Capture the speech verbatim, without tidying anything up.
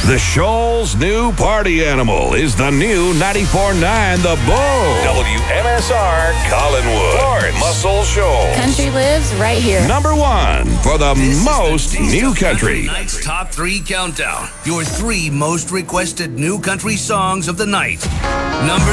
The Shoal's new party animal is the new ninety-four point nine The Bull. W M S R, Collinwood, Florence, Muscle Shoals. Country lives right here. Number one for the This most is the Taste new of country. Night's Top three Countdown. Your three most requested new country songs of the night. Number